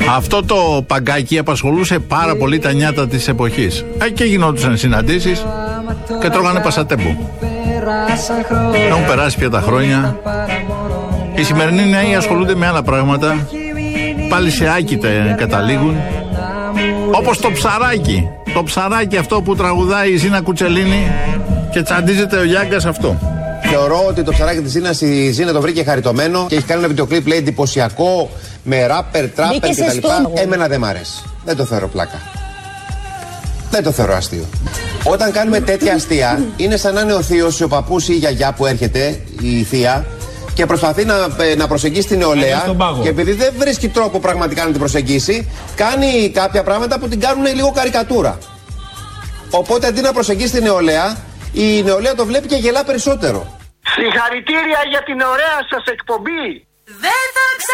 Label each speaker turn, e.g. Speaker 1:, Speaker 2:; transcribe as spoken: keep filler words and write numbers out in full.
Speaker 1: Αυτό το παγκάκι απασχολούσε πάρα πολύ τα νιάτα της εποχής. Ε, και γινόντουσαν συναντήσεις και τρώγανε πασατέμπου. Έχουν περάσει πια τα χρόνια. Οι σημερινοί νέοι ασχολούνται με άλλα πράγματα. Πάλι σε άκητα καταλήγουν. Όπως το ψαράκι. Το ψαράκι αυτό που τραγουδάει η Ζήνα Κουτσελίνη και τσαντίζεται ο Γιάγκας αυτό.
Speaker 2: Θεωρώ ότι το ψαράκι της Ζήνας η Ζήνα το βρήκε χαριτωμένο και έχει κάνει ένα βιντεοκλίπ, λέει, εντυπωσιακό, με ράπερ, τράπερ κτλ. Εμένα δεν μ' αρέσει. Δεν το θεωρώ πλάκα. Δεν το θεωρώ αστείο. Όταν κάνουμε τέτοια αστεία, είναι σαν να είναι ο θείος, ο παππούς ή η γιαγιά που έρχεται, η θεία, και προσπαθεί να, να προσεγγίσει την νεολαία. Και επειδή δεν βρίσκει τρόπο πραγματικά να την προσεγγίσει, κάνει κάποια πράγματα που την κάνουν λίγο καρικατούρα. Οπότε αντί να προσεγγίσει την νεολαία, η νεολαία το βλέπει και γελά περισσότερο.
Speaker 3: Συγχαρητήρια για την ωραία σας εκπομπή. Δεν θα